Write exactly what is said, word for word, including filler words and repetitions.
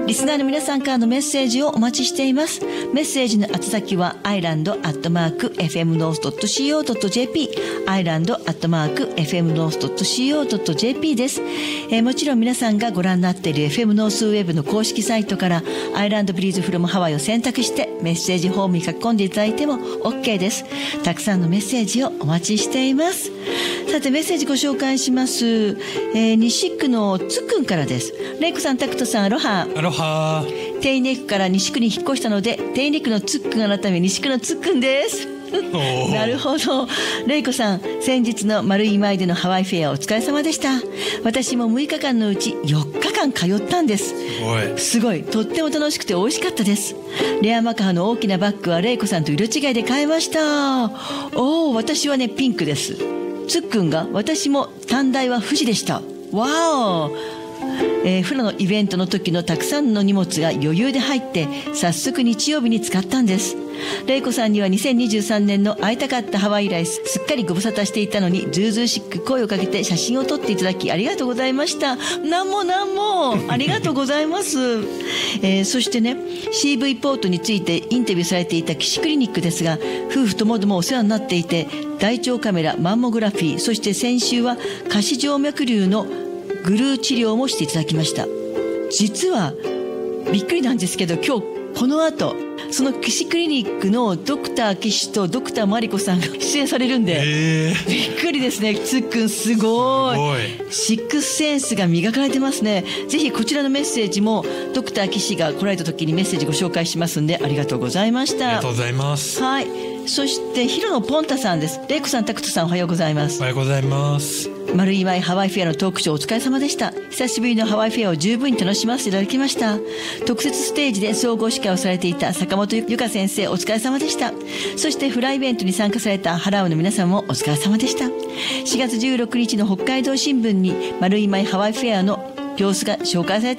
リスナーの皆さんからのメッセージをお待ちしています。メッセージの宛先はアイランドアットマーク エフエムノースドットシーオードットジェーピー アイランドアットマーク エフエムノースドットシーオードットジェーピー です。えー、もちろん皆さんがご覧になっている エフエム ノースウェブの公式サイトからアイランドブリーズフロムハワイを選択してメッセージフォームに書き込んでいただいても OK です。たくさんのメッセージをお待ちしています。さてメッセージご紹介します。えー、西区のつっくんからです。レイコさん、タクトさん、アロハ。 アロハ。 手稲区から西区に引っ越したので手稲区のつっくん改め西区のつっくんですなるほど。レイコさん、先日の丸い前でのハワイフェアお疲れ様でした。私もむいかかんのうちよっかかん通ったんです。 すごいすごい、とっても楽しくて美味しかったです。レアマカハの大きなバッグはレイコさんと色違いで買いました。おー、私はねピンクです。つっくんが私も短大は富士でした。わー。えー、フラのイベントの時のたくさんの荷物が余裕で入って早速日曜日に使ったんです。レイコさんにはにせんにじゅうさんねんの会いたかったハワイ以来すっかりご無沙汰していたのにずうずうしく声をかけて写真を撮っていただきありがとうございました。なんもなんもありがとうございます、えー、そしてね シーブイ ポートについてインタビューされていた岸クリニックですが夫婦ともどもお世話になっていて大腸カメラ、マンモグラフィー、そして先週は下肢静脈瘤のグルー治療もしていただきました。実はびっくりなんですけど今日この後その岸クリニックのドクター岸とドクターマリコさんが出演されるんで、 えー、 びっくりですね。つっくんすごい、 すごいシックスセンスが磨かれてますね。ぜひこちらのメッセージもドクター岸が来られた時にメッセージご紹介しますんでありがとうございました。 ありがとうございます。 はい、そしてヒロのポンタさんです。レイコさん、タクトさん、おはようございます。 おはようございます。 丸い前ハワイフェアのトークショーお疲れ様でした。久しぶりのハワイフェアを十分に楽しませていただきました。特設ステージで総合司会をされていた坂本由香先生、お疲れ様でした。そしてフライイベントに参加されたハラウの皆さんもお疲れ様でした。しがつじゅうろくにちの北海道新聞に丸い前ハワイフェアの様子が紹介されて